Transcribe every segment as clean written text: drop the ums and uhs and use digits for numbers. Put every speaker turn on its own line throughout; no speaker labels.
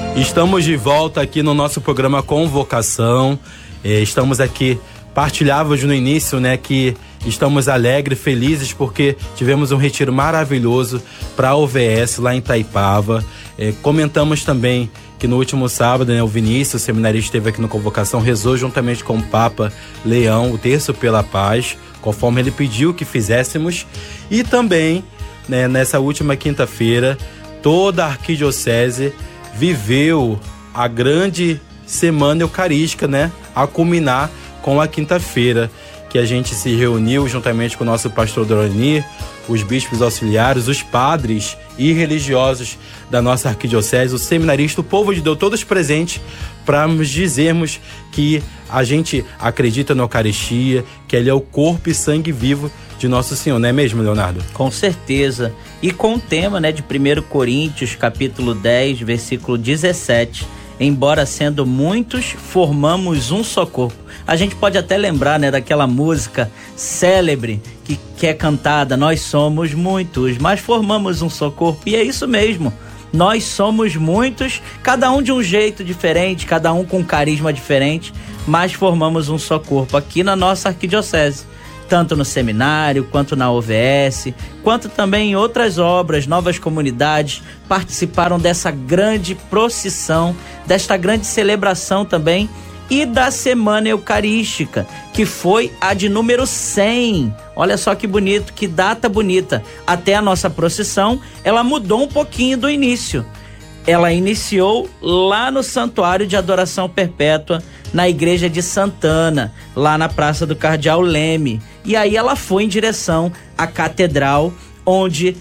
Estamos de volta aqui no nosso programa Convocação. Estamos aqui, partilhávamos no início, né, que estamos alegres, felizes, porque tivemos um retiro maravilhoso para a OVS lá em Itaipava. Comentamos também que no último sábado, né, o Vinícius, o seminarista, esteve aqui no Convocação, rezou juntamente com o Papa Leão, o Terço pela Paz, conforme ele pediu que fizéssemos. E também, né, nessa última quinta-feira, toda a arquidiocese viveu a grande semana eucarística, né? A culminar com a quinta-feira, que a gente se reuniu juntamente com o nosso pastor Dorani, os bispos auxiliares, os padres e religiosos da nossa arquidiocese, o seminarista, o povo de Deus, todos presentes, para nos dizermos que a gente acredita na Eucaristia, que ele é o corpo e sangue vivo de Nosso Senhor, não é mesmo, Leonardo?
Com certeza. E com o tema, né, de 1 Coríntios, capítulo 10, versículo 17, embora sendo muitos, formamos um só corpo. A gente pode até lembrar, né, daquela música célebre que é cantada, nós somos muitos, mas formamos um só corpo. E é isso mesmo. Nós somos muitos, cada um de um jeito diferente, cada um com um carisma diferente, mas formamos um só corpo aqui na nossa arquidiocese. Tanto no seminário, quanto na OVS, quanto também em outras obras, novas comunidades participaram dessa grande procissão, desta grande celebração também, e da Semana Eucarística, que foi a de número 100. Olha só que bonito, que data bonita. Até a nossa procissão, ela mudou um pouquinho do início. Ela iniciou lá no Santuário de Adoração Perpétua, na Igreja de Santana, lá na Praça do Cardeal Leme. E aí ela foi em direção à Catedral, onde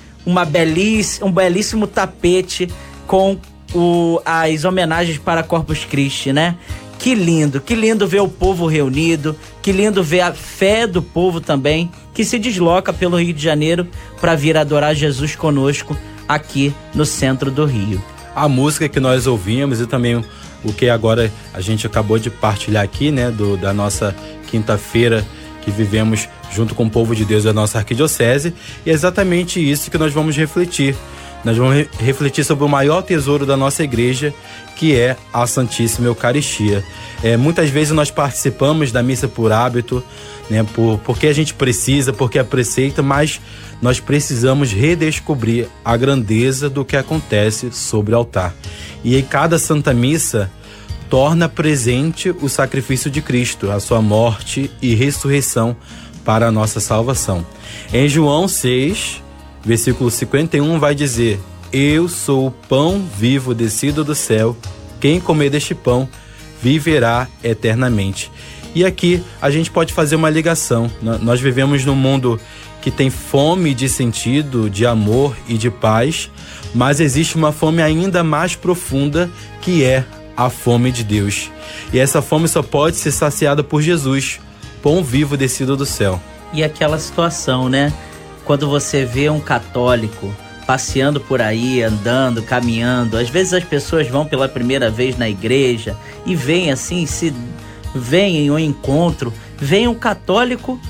um belíssimo tapete com as homenagens para Corpus Christi, né? Que lindo ver o povo reunido, que lindo ver a fé do povo também, que se desloca pelo Rio de Janeiro para vir adorar Jesus conosco aqui no centro do Rio.
A música que nós ouvimos e também o que agora a gente acabou de partilhar aqui, né, da nossa quinta-feira que vivemos junto com o povo de Deus da nossa arquidiocese, e é exatamente isso que nós vamos refletir. Nós vamos refletir sobre o maior tesouro da nossa igreja, que é a Santíssima Eucaristia. Muitas vezes nós participamos da missa por hábito, né, porque a gente precisa, porque é preceito, mas nós precisamos redescobrir a grandeza do que acontece sobre o altar. E em cada Santa Missa torna presente o sacrifício de Cristo, a sua morte e ressurreição para a nossa salvação. Em João 6, versículo 51 vai dizer: eu sou o pão vivo descido do céu, quem comer deste pão viverá eternamente. E aqui a gente pode fazer uma ligação. Nós vivemos num mundo que tem fome de sentido, de amor e de paz, mas existe uma fome ainda mais profunda, que é a fome de Deus. E essa fome só pode ser saciada por Jesus, pão vivo descido do céu.
E aquela situação, né? Quando você vê um católico passeando por aí, andando, caminhando, às vezes as pessoas vão pela primeira vez na igreja e veem assim, veem em um encontro, veem o católico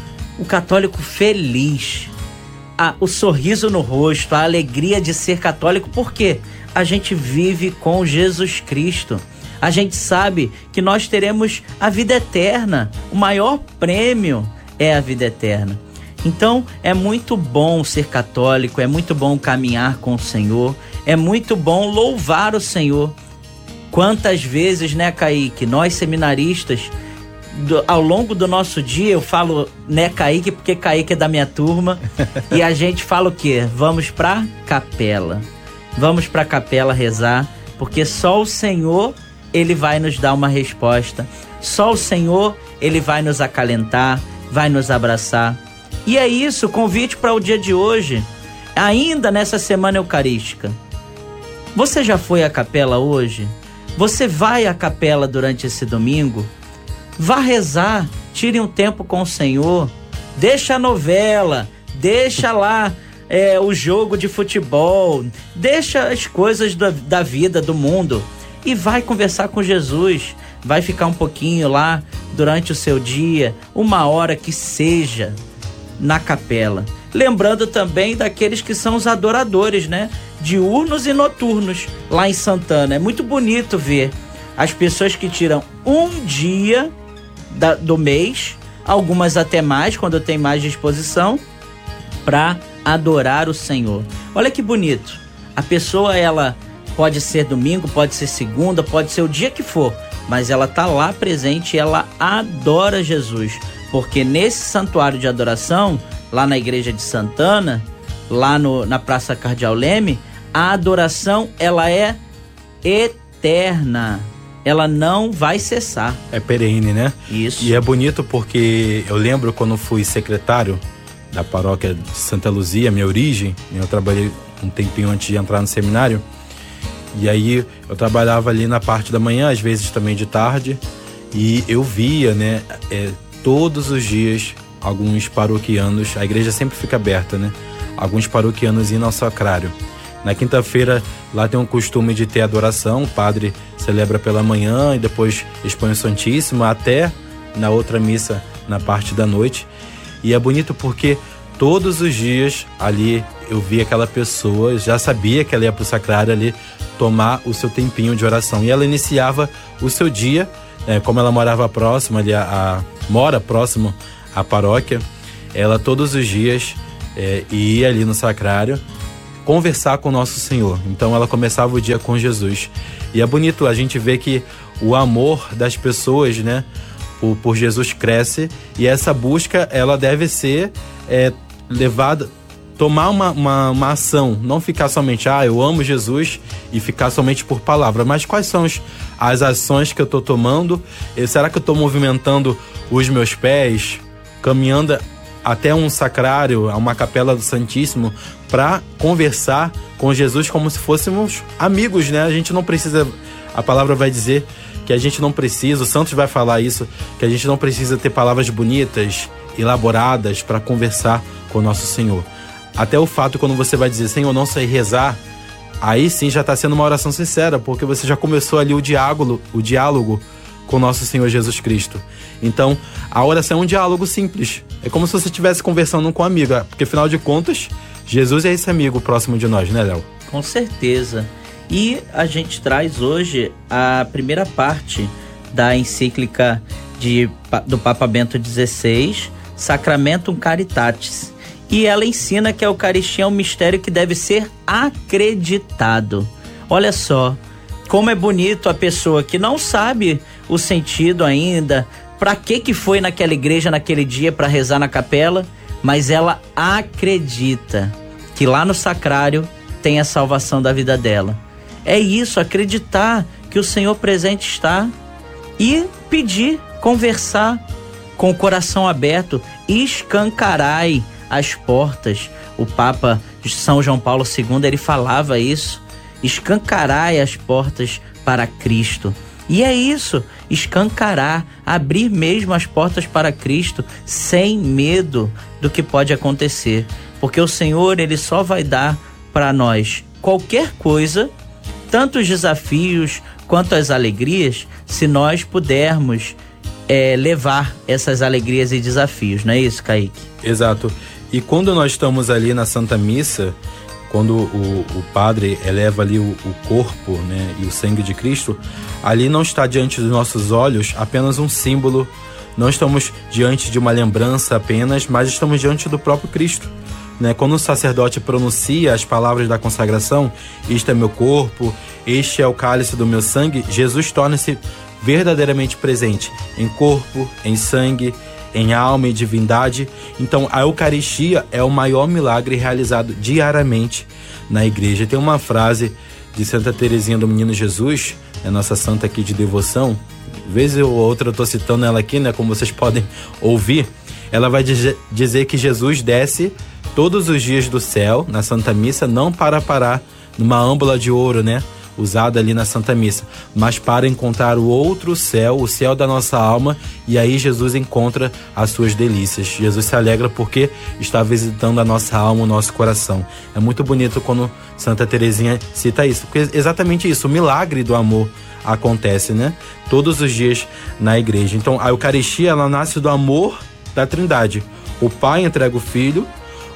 feliz, o sorriso no rosto, a alegria de ser católico, porque a gente vive com Jesus Cristo. A gente sabe que nós teremos a vida eterna, o maior prêmio é a vida eterna. Então, é muito bom ser católico, é muito bom caminhar com o Senhor, é muito bom louvar o Senhor. Quantas vezes, né, Kaique, nós seminaristas, ao longo do nosso dia, eu falo, né, Kaique, porque Kaique é da minha turma, e a gente fala o quê? Vamos pra capela. Vamos pra capela rezar, porque só o Senhor, Ele vai nos dar uma resposta. Só o Senhor, Ele vai nos acalentar, vai nos abraçar. E é isso, o convite para o dia de hoje, ainda nessa Semana Eucarística. Você já foi à capela hoje? Você vai à capela durante esse domingo? Vá rezar, tire um tempo com o Senhor, deixa a novela, deixa lá o jogo de futebol, deixa as coisas da vida, do mundo, e vai conversar com Jesus. Vai ficar um pouquinho lá durante o seu dia, 1 hora que seja, na capela. Lembrando também daqueles que são os adoradores, né? diurnos e noturnos lá em Santana. É muito bonito ver as pessoas que tiram um dia do mês, algumas até mais, quando tem mais disposição, para adorar o Senhor. Olha que bonito. A pessoa, ela pode ser domingo, pode ser segunda, pode ser o dia que for, mas ela tá lá presente e ela adora Jesus. Porque nesse santuário de adoração, lá na igreja de Santana, lá na Praça Cardeal Leme, a adoração, ela é eterna. Ela não vai cessar.
É perene, né?
Isso.
E é bonito porque eu lembro quando fui secretário da paróquia de Santa Luzia, minha origem, eu trabalhei um tempinho antes de entrar no seminário, e aí eu trabalhava ali na parte da manhã, às vezes também de tarde, e eu via, né, todos os dias, alguns paroquianos, a igreja sempre fica aberta, né, alguns paroquianos indo ao sacrário. Na quinta-feira, lá tem um costume de ter adoração, o padre celebra pela manhã e depois expõe o Santíssimo, até na outra missa, na parte da noite. E é bonito porque todos os dias ali eu vi aquela pessoa, já sabia que ela ia pro sacrário ali tomar o seu tempinho de oração. E ela iniciava o seu dia, como ela morava próximo, ali mora próximo à paróquia, ela todos os dias ia ali no sacrário conversar com o nosso Senhor. Então ela começava o dia com Jesus. E é bonito a gente ver que o amor das pessoas, né, por Jesus cresce, e essa busca, ela deve ser levada, tomar uma ação, não ficar somente, eu amo Jesus, e ficar somente por palavra, mas quais são as ações que eu estou tomando? Será que eu estou movimentando os meus pés, caminhando até um sacrário, a uma capela do Santíssimo, para conversar com Jesus como se fôssemos amigos, né? A gente não precisa, a palavra vai dizer que a gente não precisa, o Santos vai falar isso, que a gente não precisa ter palavras bonitas, elaboradas para conversar com o nosso Senhor. Até o fato, quando você vai dizer, Senhor, não sei rezar, aí sim já está sendo uma oração sincera, porque você já começou ali o diálogo com o nosso Senhor Jesus Cristo. Então, a oração é um diálogo simples. É como se você estivesse conversando com um amigo, porque afinal de contas, Jesus é esse amigo próximo de nós, né, Léo?
Com certeza. E a gente traz hoje a primeira parte da encíclica do Papa Bento XVI, Sacramentum Caritatis. E ela ensina que a Eucaristia é um mistério que deve ser acreditado. Olha só, como é bonito a pessoa que não sabe o sentido ainda, para que foi naquela igreja naquele dia para rezar na capela, mas ela acredita que lá no sacrário tem a salvação da vida dela. É isso, acreditar que o Senhor presente está e pedir, conversar com o coração aberto, escancarai as portas. O Papa São João Paulo II, ele falava isso, escancarai as portas para Cristo. E é isso, escancarar, abrir mesmo as portas para Cristo, sem medo do que pode acontecer. Porque o Senhor, ele só vai dar para nós qualquer coisa, tanto os desafios quanto as alegrias, se nós pudermos levar essas alegrias e desafios, não é isso, Kaique?
Exato. E quando nós estamos ali na Santa Missa, quando o padre eleva ali o corpo, né, e o sangue de Cristo, ali não está diante dos nossos olhos apenas um símbolo, não estamos diante de uma lembrança apenas, mas estamos diante do próprio Cristo, né? Quando o sacerdote pronuncia as palavras da consagração, este é meu corpo, este é o cálice do meu sangue, Jesus torna-se verdadeiramente presente em corpo, em sangue, em alma e divindade. Então a Eucaristia é o maior milagre realizado diariamente na igreja. Tem uma frase de Santa Teresinha do Menino Jesus, a nossa santa aqui de devoção, vez ou outra eu estou citando ela aqui, né, como vocês podem ouvir. Ela vai dizer que Jesus desce todos os dias do céu na Santa Missa, não para parar numa âmbula de ouro, né, usada ali na Santa Missa, mas para encontrar o outro céu, o céu da nossa alma, e aí Jesus encontra as suas delícias. Jesus se alegra porque está visitando a nossa alma, o nosso coração. É muito bonito quando Santa Teresinha cita isso, porque é exatamente isso, o milagre do amor acontece, né? Todos os dias na igreja. Então a Eucaristia, ela nasce do amor da Trindade. O Pai entrega o Filho,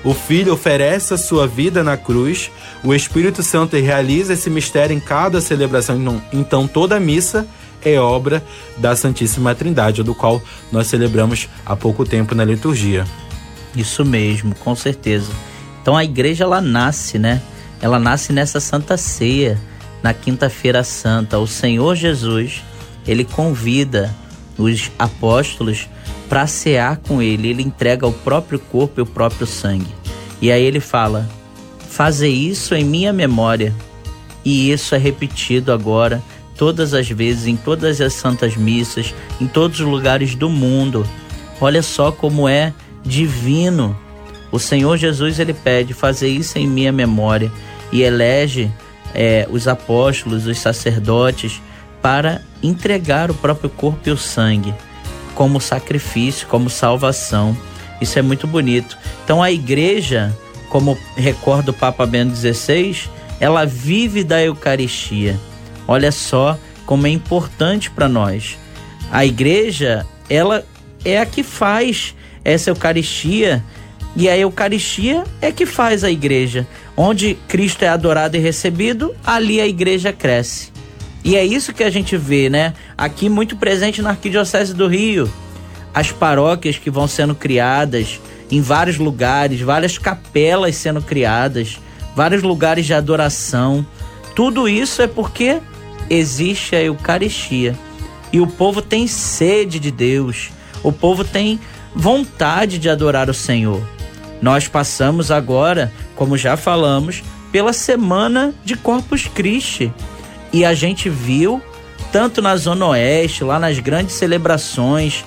O Filho oferece a sua vida na cruz, o Espírito Santo realiza esse mistério em cada celebração. Então toda a missa é obra da Santíssima Trindade, do qual nós celebramos há pouco tempo na liturgia.
Isso mesmo, com certeza. Então a igreja, ela nasce, né? Ela nasce nessa Santa Ceia, na Quinta-feira Santa. O Senhor Jesus, ele convida os apóstolos para cear com ele. Ele entrega o próprio corpo e o próprio sangue. E aí ele fala: fazer isso em minha memória. E isso é repetido agora, todas as vezes, em todas as santas missas, em todos os lugares do mundo. Olha só como é divino. O Senhor Jesus, ele pede: fazer isso em minha memória. E elege os apóstolos, os sacerdotes, para entregar o próprio corpo e o sangue como sacrifício, como salvação. Isso é muito bonito. Então a igreja, como recorda o Papa Bento XVI, ela vive da Eucaristia. Olha só como é importante para nós. A igreja, ela é a que faz essa Eucaristia, e a Eucaristia é que faz a igreja. Onde Cristo é adorado e recebido, ali a igreja cresce. E é isso que a gente vê, né? Aqui muito presente na Arquidiocese do Rio. As paróquias que vão sendo criadas em vários lugares, várias capelas sendo criadas, vários lugares de adoração. Tudo isso é porque existe a Eucaristia. E o povo tem sede de Deus. O povo tem vontade de adorar o Senhor. Nós passamos agora, como já falamos, pela Semana de Corpus Christi. E a gente viu, tanto na Zona Oeste, lá nas grandes celebrações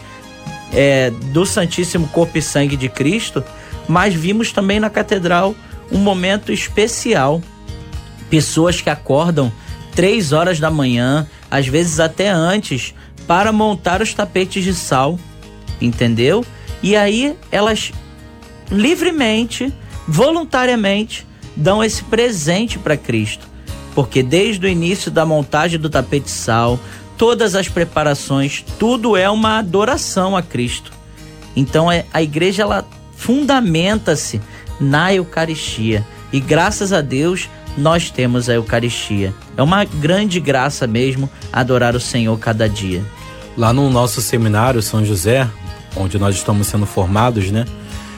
do Santíssimo Corpo e Sangue de Cristo, mas vimos também na Catedral um momento especial. Pessoas que acordam 3 horas da manhã, às vezes até antes, para montar os tapetes de sal, entendeu? E aí elas livremente, voluntariamente, dão esse presente para Cristo. Porque desde o início da montagem do tapete de sal, todas as preparações, tudo é uma adoração a Cristo. Então a igreja, ela fundamenta-se na Eucaristia. E graças a Deus nós temos a Eucaristia. É uma grande graça mesmo adorar o Senhor cada dia.
Lá no nosso seminário São José, onde nós estamos sendo formados, né?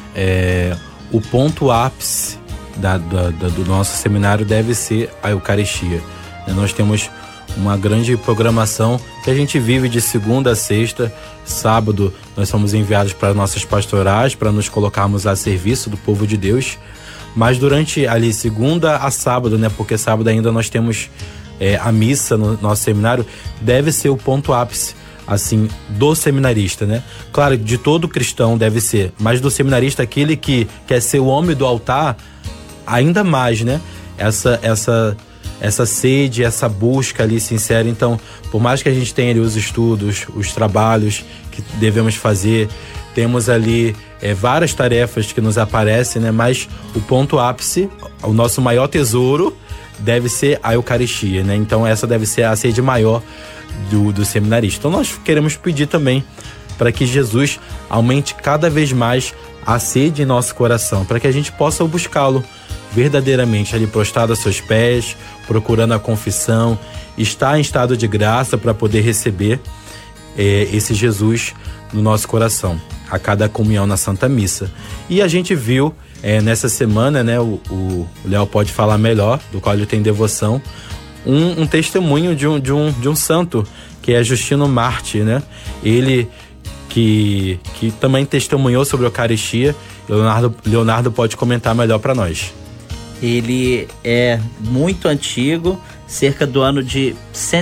O ponto ápice do nosso seminário deve ser a Eucaristia. Nós temos uma grande programação que a gente vive de segunda a sexta. Sábado nós somos enviados para nossas pastorais, para nos colocarmos a serviço do povo de Deus. Mas durante ali segunda a sábado, né? Porque sábado ainda nós temos a missa no nosso seminário, deve ser o ponto ápice, assim, do seminarista, né? Claro, de todo cristão deve ser, mas do seminarista, aquele que quer ser o homem do altar, ainda mais, né? Essa sede, essa busca ali sincera. Então, por mais que a gente tenha ali os estudos, os trabalhos que devemos fazer, temos ali várias tarefas que nos aparecem, né? Mas o ponto ápice, o nosso maior tesouro, deve ser a Eucaristia, né? Então essa deve ser a sede maior do seminarista. Então nós queremos pedir também para que Jesus aumente cada vez mais a sede em nosso coração, para que a gente possa buscá-lo verdadeiramente ali prostrado a seus pés, procurando a confissão, estar em estado de graça para poder receber esse Jesus no nosso coração, a cada comunhão na Santa Missa. E a gente viu nessa semana, né, o Léo pode falar melhor, do qual ele tem devoção, um testemunho de um santo, que é Justino Marte, né? Ele que também testemunhou sobre a Eucaristia. Leonardo pode comentar melhor para nós.
Ele é muito antigo, cerca do ano de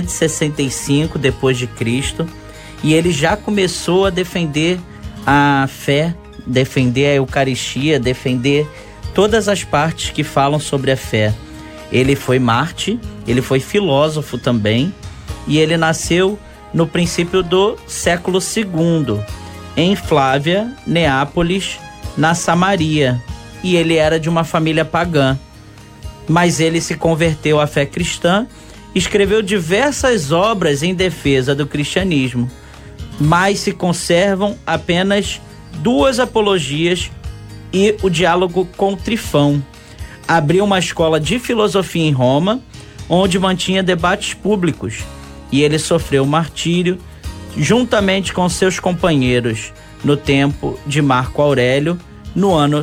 165 depois de Cristo, e ele já começou a defender a fé, defender a Eucaristia, defender todas as partes que falam sobre a fé. Ele foi Marte, ele foi filósofo também, e ele nasceu no princípio do século II, em Flávia, Neápolis, na Samaria, e ele era de uma família pagã. Mas ele se converteu à fé cristã, escreveu diversas obras em defesa do cristianismo, mas se conservam apenas 2 apologias e o diálogo com Trifão. Abriu uma escola de filosofia em Roma, onde mantinha debates públicos, e ele sofreu martírio juntamente com seus companheiros no tempo de Marco Aurélio, no ano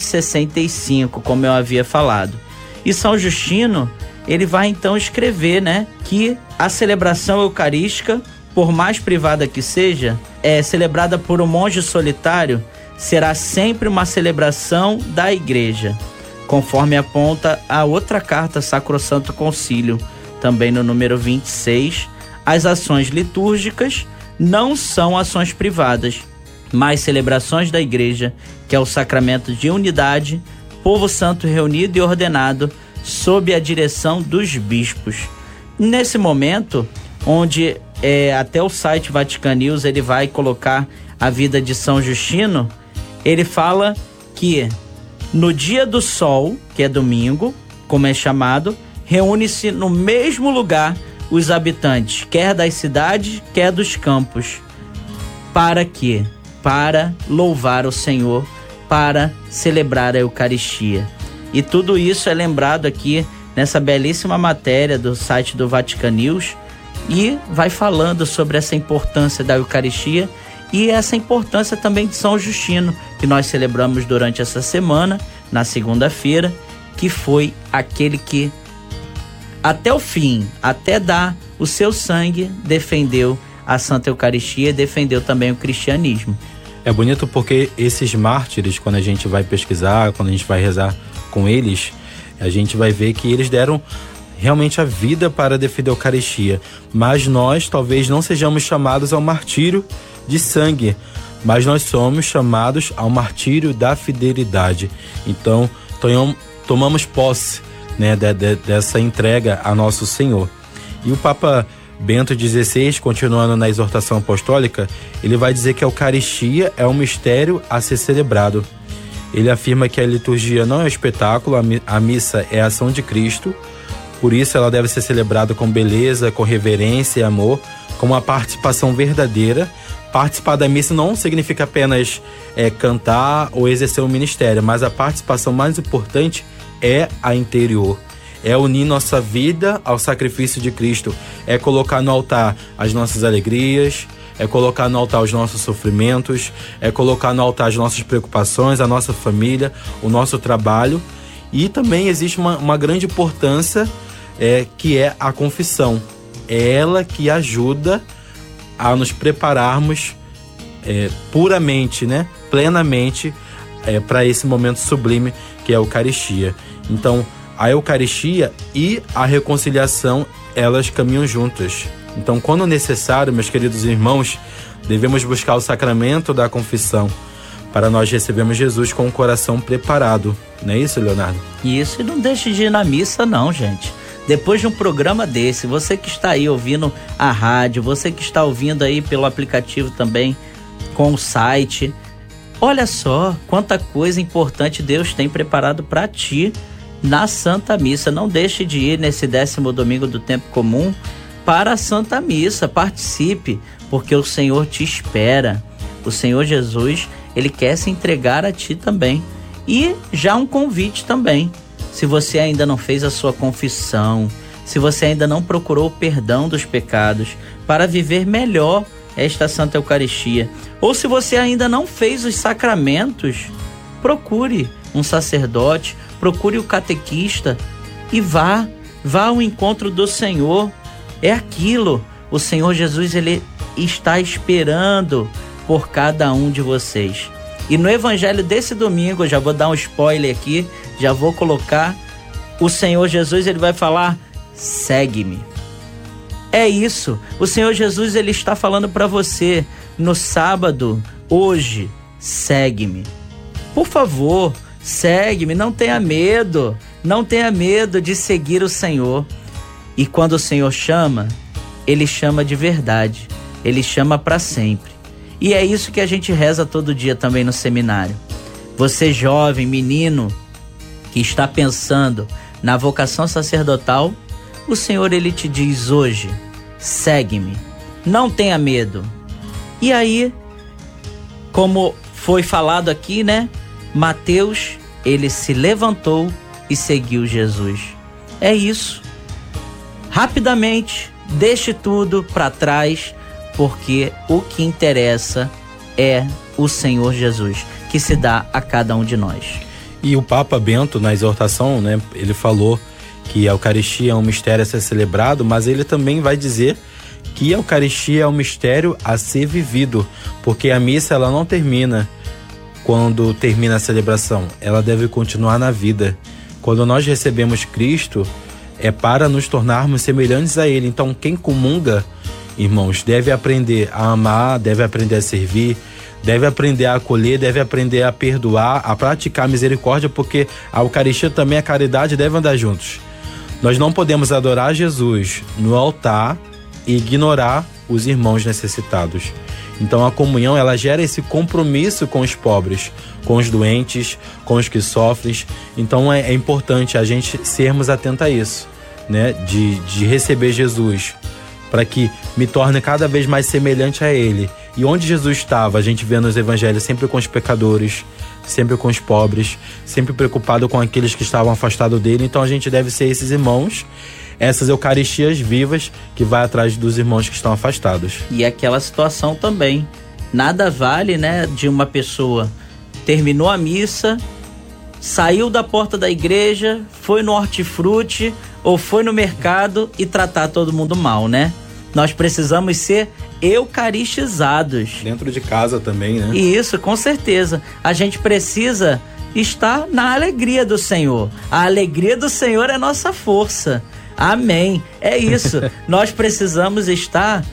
165, como eu havia falado. E São Justino, ele vai então escrever, né, que a celebração eucarística, por mais privada que seja, celebrada por um monge solitário, será sempre uma celebração da igreja, conforme aponta a outra carta Sacrosanto Concílio, também no número 26. As ações litúrgicas não são ações privadas, mas celebrações da igreja, que é o sacramento de unidade, povo santo reunido e ordenado sob a direção dos bispos. Nesse momento, onde até o site Vatican News ele vai colocar a vida de São Justino, ele fala que no dia do sol, que é domingo, como é chamado, reúne-se no mesmo lugar os habitantes, quer das cidades, quer dos campos. Para quê? Para louvar o Senhor, para celebrar a Eucaristia. E tudo isso é lembrado aqui nessa belíssima matéria do site do Vatican News, e vai falando sobre essa importância da Eucaristia e essa importância também de São Justino, que nós celebramos durante essa semana, na segunda-feira, que foi aquele que até o fim, até dar o seu sangue, defendeu a Santa Eucaristia, defendeu também o cristianismo.
É bonito porque esses mártires, quando a gente vai pesquisar, quando a gente vai rezar com eles, a gente vai ver que eles deram realmente a vida para defender a Eucaristia. Mas nós talvez não sejamos chamados ao martírio de sangue, mas nós somos chamados ao martírio da fidelidade. Então, tomamos posse, né, dessa entrega a nosso Senhor. E o Papa Bento XVI, continuando na exortação apostólica, ele vai dizer que a Eucaristia é um mistério a ser celebrado. Ele afirma que a liturgia não é um espetáculo, a missa é a ação de Cristo, por isso ela deve ser celebrada com beleza, com reverência e amor, com uma participação verdadeira. Participar da missa não significa apenas cantar ou exercer um ministério, mas a participação mais importante é a interior. É unir nossa vida ao sacrifício de Cristo. É colocar no altar as nossas alegrias, é colocar no altar os nossos sofrimentos, é colocar no altar as nossas preocupações, a nossa família, o nosso trabalho. E também existe uma grande importância, que é a confissão. É ela que ajuda a nos prepararmos puramente, né, plenamente para esse momento sublime que é a Eucaristia. Então, a Eucaristia e a reconciliação, elas caminham juntas. Então, quando necessário, meus queridos irmãos, devemos buscar o sacramento da confissão para nós recebermos Jesus com o coração preparado. Não é isso, Leonardo?
Isso, e não deixe de ir na missa não, gente. Depois de um programa desse, você que está aí ouvindo a rádio, você que está ouvindo aí pelo aplicativo também, com o site, olha só quanta coisa importante Deus tem preparado para ti na Santa Missa. Não deixe de ir nesse 10º domingo do tempo comum para a Santa Missa. Participe, porque o Senhor te espera. O Senhor Jesus, ele quer se entregar a ti também. E já um convite também. Se você ainda não fez a sua confissão, se você ainda não procurou o perdão dos pecados para viver melhor esta Santa Eucaristia, ou se você ainda não fez os sacramentos, procure um sacerdote, procure o catequista e vá ao encontro do Senhor. É aquilo, o Senhor Jesus, ele está esperando por cada um de vocês. E no evangelho desse domingo, eu já vou dar um spoiler aqui, já vou colocar, o Senhor Jesus, ele vai falar: segue-me. É isso, o Senhor Jesus, ele está falando para você no sábado, hoje: segue-me. Por favor, segue-me, não tenha medo de seguir o Senhor. E quando o Senhor chama, ele chama de verdade, ele chama para sempre. E é isso que a gente reza todo dia também no seminário. Você jovem, menino, que está pensando na vocação sacerdotal, o Senhor, ele te diz hoje: segue-me, não tenha medo. E aí, como foi falado aqui, né? Mateus, ele se levantou e seguiu Jesus. É isso. Rapidamente, deixe tudo para trás, porque o que interessa é o Senhor Jesus, que se dá a cada um de nós.
E o Papa Bento, na exortação, né, ele falou que a Eucaristia é um mistério a ser celebrado, mas ele também vai dizer que a Eucaristia é um mistério a ser vivido, porque a missa ela não termina quando termina a celebração, ela deve continuar na vida. Quando nós recebemos Cristo, é para nos tornarmos semelhantes a Ele. Então, quem comunga, irmãos, deve aprender a amar, deve aprender a servir, deve aprender a acolher, deve aprender a perdoar, a praticar a misericórdia, porque a Eucaristia também, a caridade, devem andar juntos. Nós não podemos adorar Jesus no altar e ignorar os irmãos necessitados. Então a comunhão, ela gera esse compromisso com os pobres, com os doentes, com os que sofrem. Então é importante a gente sermos atentos a isso, né? De receber Jesus, para que me torne cada vez mais semelhante a Ele. E onde Jesus estava, a gente vê nos evangelhos sempre com os pecadores, sempre com os pobres, sempre preocupado com aqueles que estavam afastados dele. Então a gente deve ser esses irmãos, essas Eucaristias vivas que vai atrás dos irmãos que estão afastados.
E aquela situação também, nada vale, né, de uma pessoa terminou a missa, saiu da porta da igreja, foi no hortifruti ou foi no mercado e tratar todo mundo mal, né? Nós precisamos ser eucaristizados.
Dentro de casa também, né?
Isso, com certeza. A gente precisa estar na alegria do Senhor. A alegria do Senhor é nossa força. Amém. É isso. Nós precisamos estar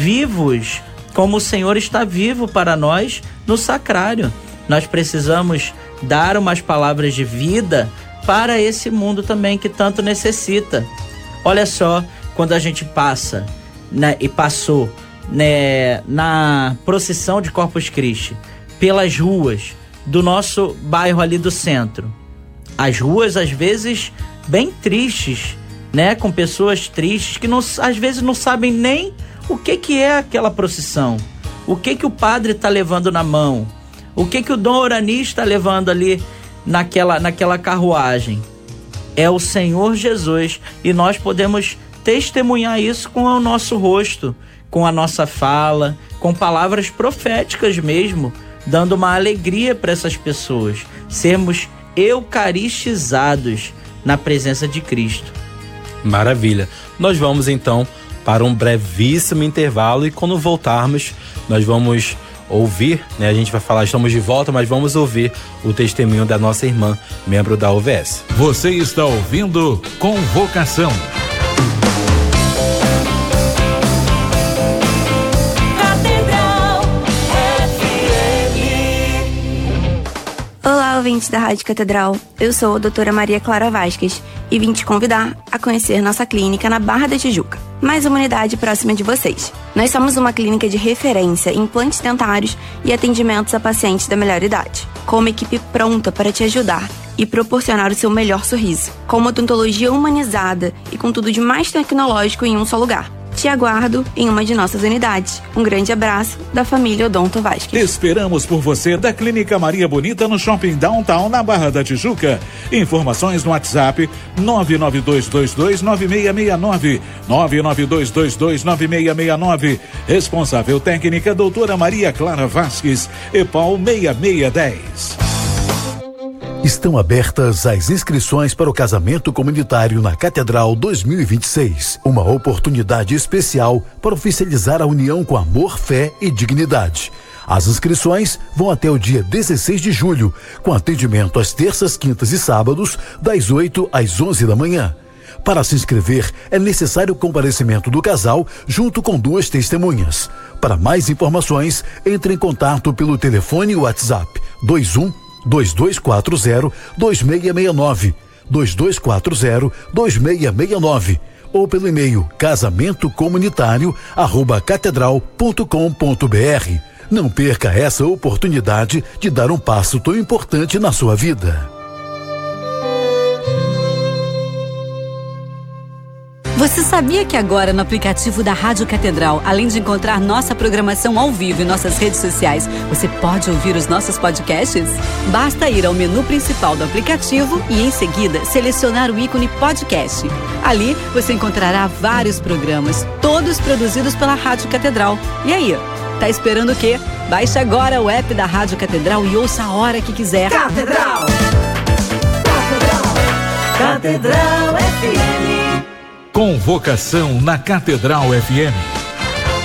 vivos, como o Senhor está vivo para nós no sacrário. Nós precisamos dar umas palavras de vida para esse mundo também que tanto necessita. Olha só, quando a gente passa, né, e passou, né, na procissão de Corpus Christi, pelas ruas do nosso bairro ali do centro. As ruas, às vezes, bem tristes, né, com pessoas tristes que às vezes não sabem nem o que é aquela procissão, o que o padre está levando na mão, o que o Dom Orani está levando ali naquela carruagem. É o Senhor Jesus, e nós podemos testemunhar isso com o nosso rosto, com a nossa fala, com palavras proféticas mesmo, dando uma alegria para essas pessoas, sermos eucaristizados na presença de Cristo.
Maravilha. Nós vamos então para um brevíssimo intervalo e quando voltarmos nós vamos ouvir, né? A gente vai falar, estamos de volta, mas vamos ouvir o testemunho da nossa irmã, membro da UVS.
Você está ouvindo Convocação.
Olá, ouvintes da Rádio Catedral. Eu sou a doutora Maria Clara Vasquez e vim te convidar a conhecer nossa clínica na Barra da Tijuca, mais uma unidade próxima de vocês. Nós somos uma clínica de referência em implantes dentários e atendimentos a pacientes da melhor idade, com uma equipe pronta para te ajudar e proporcionar o seu melhor sorriso, com uma odontologia humanizada e com tudo de mais tecnológico em um só lugar. Te aguardo em uma de nossas unidades. Um grande abraço da família Odonto Vasquez.
Esperamos por você da Clínica Maria Bonita no Shopping Downtown, na Barra da Tijuca. Informações no WhatsApp 992229669. 992229669. Responsável técnica doutora Maria Clara Vasquez, EPAL 6610.
Estão abertas as inscrições para o casamento comunitário na Catedral 2026. Uma oportunidade especial para oficializar a união com amor, fé e dignidade. As inscrições vão até o dia 16 de julho, com atendimento às terças, quintas e sábados, das 8 às 11 da manhã. Para se inscrever, é necessário o comparecimento do casal junto com 2 testemunhas. Para mais informações, entre em contato pelo telefone e WhatsApp 2240-2669, 2240-2669, ou pelo e-mail casamentocomunitário@catedral.com.br. Não perca essa oportunidade de dar um passo tão importante na sua vida.
Você sabia que agora no aplicativo da Rádio Catedral, além de encontrar nossa programação ao vivo em nossas redes sociais, você pode ouvir os nossos podcasts? Basta ir ao menu principal do aplicativo e em seguida selecionar o ícone podcast. Ali você encontrará vários programas, todos produzidos pela Rádio Catedral. E aí, tá esperando o quê? Baixe agora o app da Rádio Catedral e ouça a hora que quiser.
Catedral! Catedral FM.
Convocação na Catedral FM.